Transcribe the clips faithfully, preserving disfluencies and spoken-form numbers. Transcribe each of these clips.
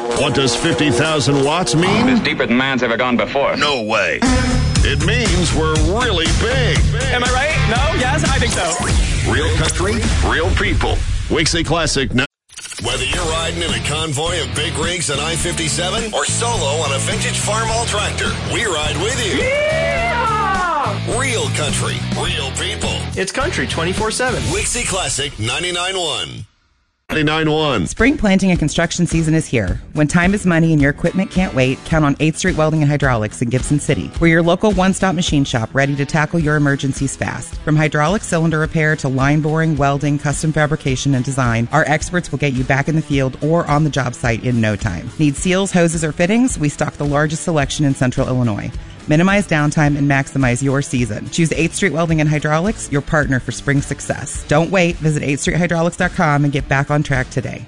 What does fifty thousand watts mean? It's deeper than man's ever gone before. No way. It means we're really big. Am I right? No? Yes? I think so. Real country, real people. Wixie Classic. No- Whether you're riding in a convoy of big rigs on I fifty-seven or solo on a vintage Farmall tractor, we ride with you. Yeah! Real country, real people. It's country twenty-four seven. Wixie Classic ninety-nine point one. ninety-nine point one. Spring planting and construction season is here. When time is money and your equipment can't wait, count on eighth Street Welding and Hydraulics in Gibson City. We're your local one-stop machine shop ready to tackle your emergencies fast. From hydraulic cylinder repair to line boring, welding, custom fabrication, and design, our experts will get you back in the field or on the job site in no time. Need seals, hoses, or fittings? We stock the largest selection in Central Illinois. Minimize downtime and maximize your season. Choose eighth Street Welding and Hydraulics, your partner for spring success. Don't wait. Visit eighth street hydraulics dot com and get back on track today.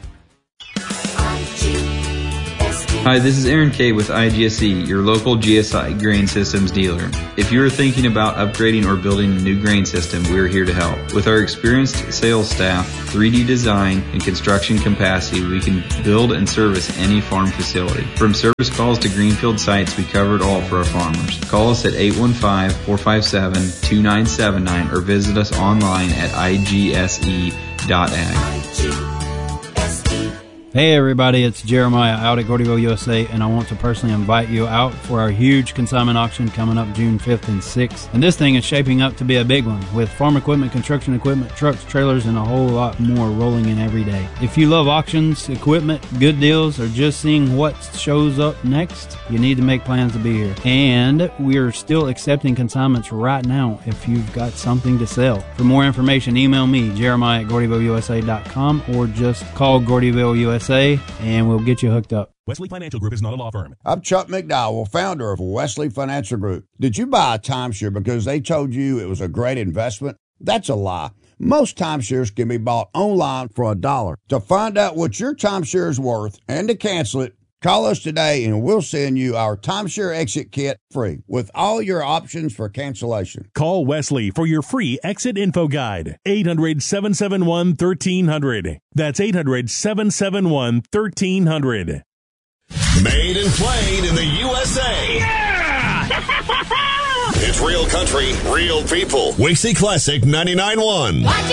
Hi, this is Aaron Kay with I G S E, your local G S I grain systems dealer. If you are thinking about upgrading or building a new grain system, we are here to help. With our experienced sales staff, three D design, and construction capacity, we can build and service any farm facility. From service calls to greenfield sites, we cover it all for our farmers. Call us at eight one five, four five seven, two nine seven nine or visit us online at I G S E dot ag. Hey everybody, it's Jeremiah out at Gordyville, U S A, and I want to personally invite you out for our huge consignment auction coming up June fifth and sixth. And this thing is shaping up to be a big one, with farm equipment, construction equipment, trucks, trailers, and a whole lot more rolling in every day. If you love auctions, equipment, good deals, or just seeing what shows up next, you need to make plans to be here. And we're still accepting consignments right now if you've got something to sell. For more information, email me, Jeremiah at Gordyville U S A dot com, or just call Gordyville U S A and we'll get you hooked up. Wesley Financial Group is not a law firm. I'm Chuck McDowell, founder of Wesley Financial Group. Did you buy a timeshare because they told you it was a great investment? That's a lie. Most timeshares can be bought online for a dollar. To find out what your timeshare is worth and to cancel it, call us today and we'll send you our timeshare exit kit free with all your options for cancellation. Call Wesley for your free exit info guide. eight hundred, seven seven one, one three zero zero. That's eight hundred, seven seven one, one three zero zero. Made and played in the U S A. Yeah! It's real country, real people. Wixie Classic ninety-nine point one.